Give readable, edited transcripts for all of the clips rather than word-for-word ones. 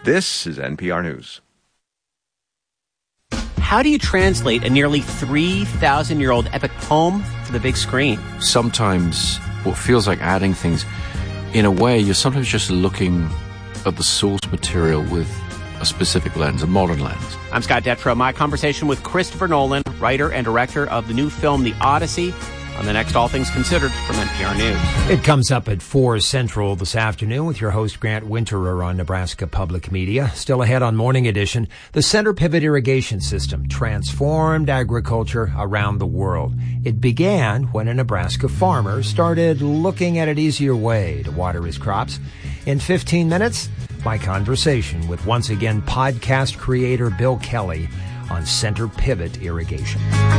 This is NPR News. How do you translate a nearly 3,000-year-old epic poem to the big screen? Sometimes what feels like adding things, in a way, you're sometimes just looking at the source material with a specific lens, a modern lens. I'm Scott Detrow. My conversation with Christopher Nolan, writer and director of the new film The Odyssey, on the next All Things Considered from NPR News. It comes up at 4 Central this afternoon with your host Grant Winterer on Nebraska Public Media. Still ahead on Morning Edition, the Center Pivot Irrigation System transformed agriculture around the world. It began when a Nebraska farmer started looking at an easier way to water his crops. In 15 minutes, my conversation with once again podcast creator Bill Kelly on Center Pivot Irrigation.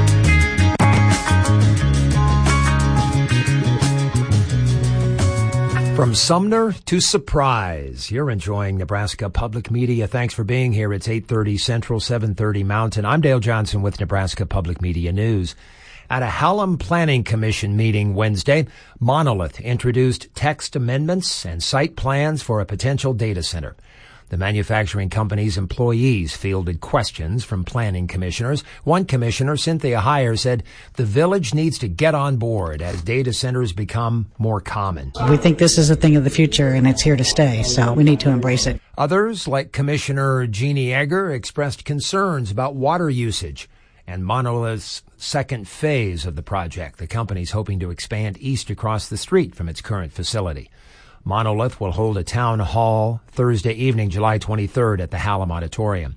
From Sumner to Surprise, you're enjoying Nebraska Public Media. Thanks for being here. It's 8:30 Central, 7:30 Mountain. I'm Dale Johnson with Nebraska Public Media News. At a Hallam Planning Commission meeting Wednesday, Monolith introduced text amendments and site plans for a potential data center. The manufacturing company's employees fielded questions from planning commissioners. One commissioner, Cynthia Heyer, said the village needs to get on board as data centers become more common. We think this is a thing of the future and it's here to stay, so we need to embrace it. Others, like Commissioner Jeannie Egger, expressed concerns about water usage and Monolith's second phase of the project. The company's hoping to expand east across the street from its current facility. Monolith will hold a town hall Thursday evening, July 23rd at the Hallam Auditorium.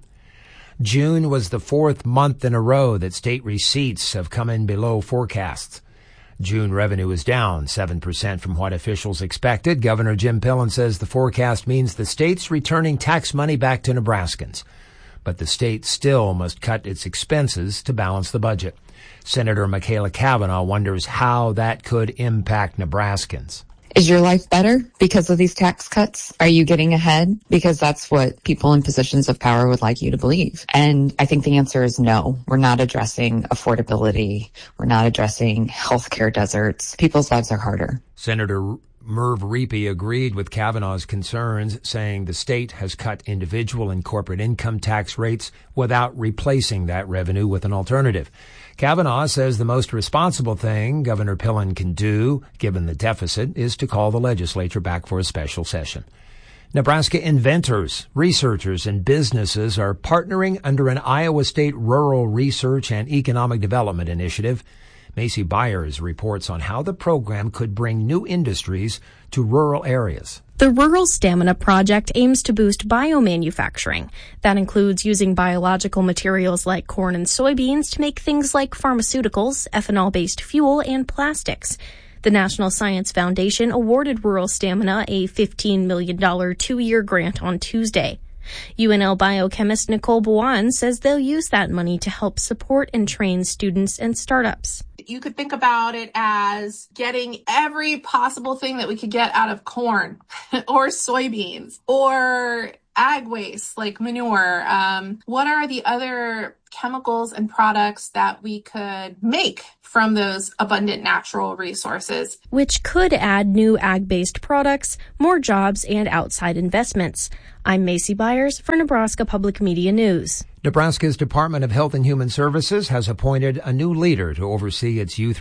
June was the fourth month in a row that state receipts have come in below forecasts. June revenue is down 7% from what officials expected. Governor Jim Pillen says the forecast means the state's returning tax money back to Nebraskans. But the state still must cut its expenses to balance the budget. Senator Michaela Cavanaugh wonders how that could impact Nebraskans. Is your life better because of these tax cuts? Are you getting ahead? Because that's what people in positions of power would like you to believe. And I think the answer is no. We're not addressing affordability. We're not addressing healthcare deserts. People's lives are harder. Senator Merv Reapy agreed with Cavanaugh's concerns, saying the state has cut individual and corporate income tax rates without replacing that revenue with an alternative. Cavanaugh says the most responsible thing Governor Pillen can do, given the deficit, is to call the legislature back for a special session. Nebraska inventors, researchers, and businesses are partnering under an Iowa State Rural Research and Economic Development Initiative. Macy Byers reports on how the program could bring new industries to rural areas. The Rural Stamina Project aims to boost biomanufacturing. That includes using biological materials like corn and soybeans to make things like pharmaceuticals, ethanol-based fuel, and plastics. The National Science Foundation awarded Rural Stamina a $15 million 2-year grant on Tuesday. UNL biochemist Nicole Buwan says they'll use that money to help support and train students and startups. You could think about it as getting every possible thing that we could get out of corn or soybeans or ag waste like manure. What are the other chemicals and products that we could make from those abundant natural resources? Which could add new ag-based products, more jobs, and outside investments. I'm Macy Byers for Nebraska Public Media News. Nebraska's Department of Health and Human Services has appointed a new leader to oversee its youth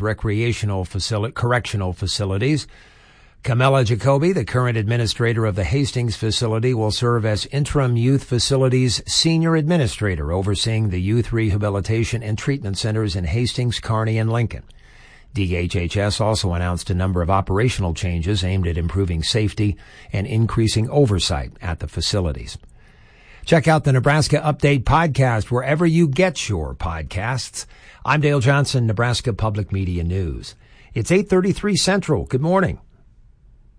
correctional facilities. Camilla Jacoby, the current administrator of the Hastings facility, will serve as interim youth facilities senior administrator, overseeing the youth rehabilitation and treatment centers in Hastings, Kearney, and Lincoln. DHHS also announced a number of operational changes aimed at improving safety and increasing oversight at the facilities. Check out the Nebraska Update podcast wherever you get your podcasts. I'm Dale Johnson, Nebraska Public Media News. It's 8:33 Central. Good morning.